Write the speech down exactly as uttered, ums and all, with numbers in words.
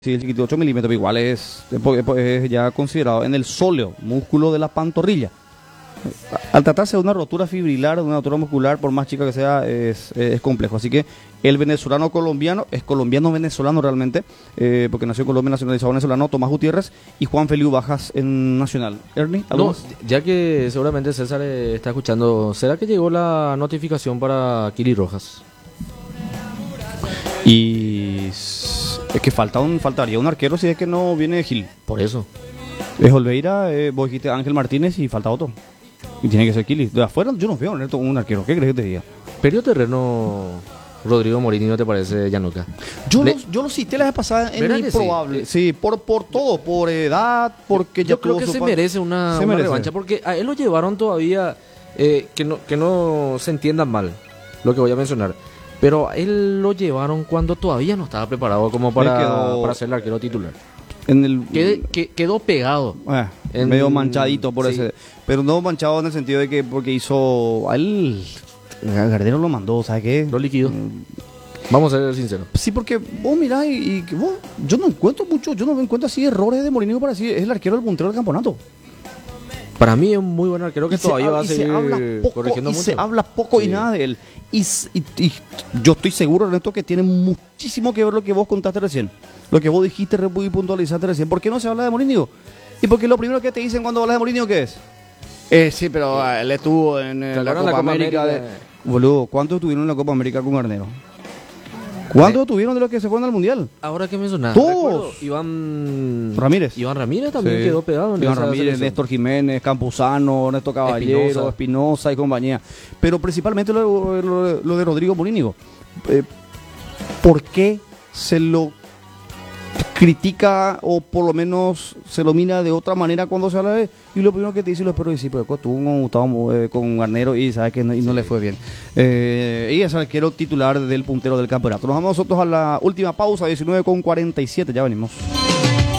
Sí, el chiquito ocho milímetros, igual es, es ya considerado en el sóleo, músculo de la pantorrilla. Al tratarse de una rotura fibrilar, de una rotura muscular, por más chica que sea, es, es complejo. Así que el venezolano colombiano, es colombiano-venezolano realmente, eh, porque nació en Colombia, nacionalizado venezolano, Tomás Gutiérrez y Juan Feliu Bajas en Nacional. Ernie, ¿algo No, más? ya que seguramente César eh, está escuchando, ¿será que llegó la notificación para Kili Rojas? Y es que falta un, faltaría un arquero si es que no viene Gil. Por eso. Es Olveira, eh, vos dijiste Ángel Martínez y falta otro. Y tiene que ser Kili. De afuera yo no veo un arquero. ¿Qué crees que te diga? Perdió terreno Rodrigo Morini, ¿no te parece, Yanuca? Yo, Le... lo, yo lo cité la vez pasada en ¿Verdad el que sí? improbable. Sí, por, por todo, por edad, porque ya Yo creo tuvo que su se pa- merece una, se una merece. revancha, porque a él lo llevaron todavía, eh, que, no, que no se entiendan mal lo que voy a mencionar, pero a él lo llevaron cuando todavía no estaba preparado como para, quedó- para ser el arquero titular. En el, Quede- que- quedó pegado. eh, en- medio manchadito por sí. ese. Pero no manchado en el sentido de que porque hizo. A él. Gardero lo mandó, ¿sabes qué? Lo liquidó. Mm, Vamos a ser sinceros. Sí, porque vos mirás y, y que vos, yo no encuentro mucho, yo no encuentro así errores de Morinho para así, es el arquero del puntero del campeonato. Para mí es un muy buen arquero que Y se todavía hab- va a y se seguir habla poco, corrigiendo y mucho. se habla poco y Sí. nada de él. Y, s- y- y yo estoy seguro, Ernesto, que tiene muchísimo que ver lo que vos contaste recién. Lo que vos dijiste y puntualizaste recién. ¿Por qué no se habla de Morinho? Y porque lo primero que te dicen cuando hablas de Morinho, ¿qué es? Eh, sí, pero ah, él estuvo en, eh, ¿Te la acuerdas Copa, la Copa América. América? de- Boludo, ¿cuántos estuvieron en la Copa América con Garnero? ¿Cuántos Eh. estuvieron de los que se fueron al Mundial? Ahora que mencionas, Todos. recuerdo, Iván Ramírez. Iván Ramírez también Sí. quedó pegado en Iván esa Ramírez, selección. Néstor Jiménez, Campuzano, Ernesto Caballero, Espinosa. Espinosa y compañía. Pero principalmente lo, lo- lo de Rodrigo Morínigo. Eh, ¿Por qué se lo critica o por lo menos se lo mira de otra manera cuando se habla de él? Y lo primero que te dice los perros es sí, pero estuvo con Gustavo eh, con Garnero y sabes que no, y no le fue bien. Eh, y es el arquero titular del puntero del campeonato. Nos vamos nosotros a la última pausa, diecinueve con cuarenta y siete, ya venimos.